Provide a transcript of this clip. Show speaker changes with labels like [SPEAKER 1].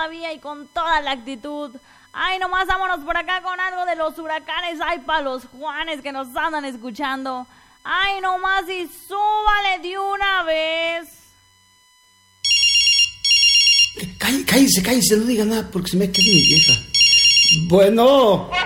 [SPEAKER 1] todavía y con toda la actitud. Ay, nomás vámonos por acá con algo de los huracanes. Ay, pa' los Juanes que nos andan escuchando. Ay, nomás y súbale de una vez.
[SPEAKER 2] Cállese, no diga nada porque se me queda mi vieja. Bueno.